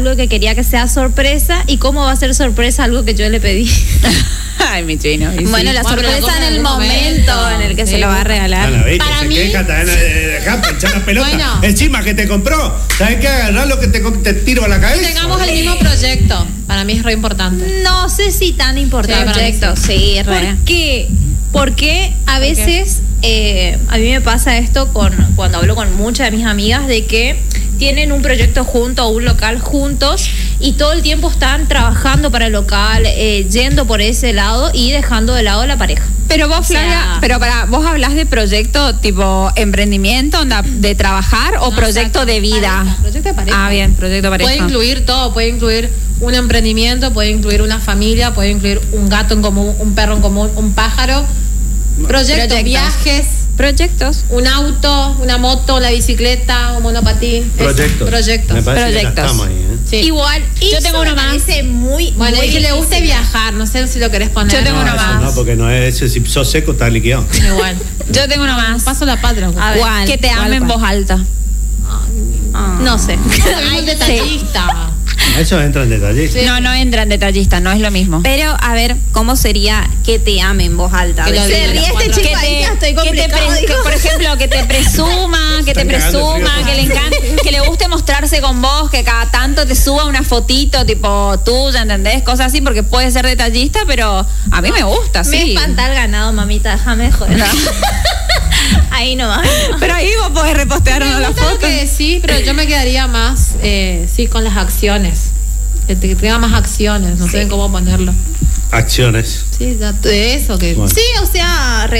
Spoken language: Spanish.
algo que quería que sea sorpresa, y cómo va a ser sorpresa algo que yo le pedí. Ay, mi chino. Bueno, la sorpresa en el momento en el que se lo va a regalar. Para mí, dejá echar la pelota. Bueno, encima que te compró, ¿sabes qué? Agarrar lo que te tiro a la cabeza. Tengamos el mismo proyecto. Para mí es re importante. No sé si tan importante. Proyecto, sí, es re. ¿Por qué? Porque a veces a mí me pasa esto cuando hablo con muchas de mis amigas, de que tienen un proyecto juntos, un local juntos, y todo el tiempo están trabajando para el local, yendo por ese lado y dejando de lado a la pareja. Pero vos, Flavia, vos hablás de proyecto tipo emprendimiento, onda, de trabajar, o proyecto de vida. Pareja, proyecto de pareja. Ah, bien, proyecto de pareja. Puede incluir todo, puede incluir un emprendimiento, puede incluir una familia, puede incluir un gato en común, un perro en común, un pájaro. Proyectos, viajes, proyectos, un auto, una moto, la bicicleta, un monopatín. Proyectos. Me parece que ya estamos ahí, Sí. Igual, yo tengo uno más. Muy, bueno, muy y que le guste viajar, no sé si lo querés poner. Yo tengo uno más. No, porque no es, si sos seco está liquidado. Igual. Yo tengo uno más. Paso la patria. ¿Cuál? Que te amen en voz alta. No sé. Ay, detallista. Eso entra en detalle. Sí. No entra en detallista, no es lo mismo. Pero, a ver, ¿cómo sería que te ame en voz alta? Que se ríe este chico ahí, estoy complicado. Por ejemplo, que te presuma, que le encante, que le guste mostrarse con vos, que cada tanto te suba una fotito tipo tuya, ¿entendés? Cosas así, porque puede ser detallista, pero a mí me gusta, sí. Me espanta el ganado, mamita, déjame joder. No. Ahí nomás. Pero ahí vos podés repostear una la foto. Que sí, pero yo me quedaría más, sí, con las acciones. Que tenga más acciones, no sé cómo ponerlo. Acciones. Sí, de eso que... Bueno. Sí, o sea,